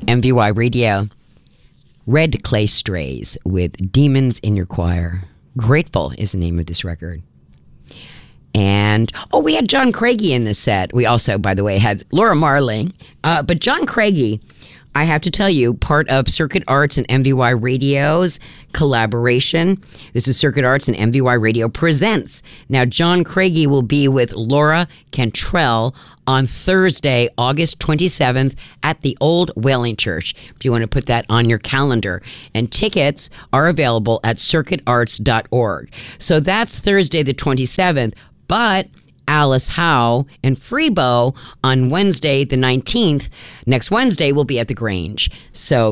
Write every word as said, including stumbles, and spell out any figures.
M V Y Radio. Red Clay Strays with Demons in Your Choir. Grateful is the name of this record. And, oh, we had John Craigie in this set. We also, by the way, had Laura Marling. Uh, but John Craigie, I have to tell you, part of Circuit Arts and M V Y Radio's collaboration. This is Circuit Arts and M V Y Radio Presents. Now, John Craigie will be with Laura Cantrell on Thursday, August twenty-seventh at the Old Whaling Church, if you want to put that on your calendar. And tickets are available at circuit arts dot org. So that's Thursday the twenty-seventh, but Alice Howe and Freebo on Wednesday the nineteenth. Next Wednesday will be at the Grange. So